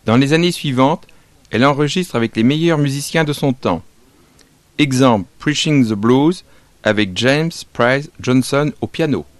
Dans les années suivantes, elle enregistre avec les meilleurs musiciens de son temps. Exemple, Preaching the Blues avec James Price Johnson au piano.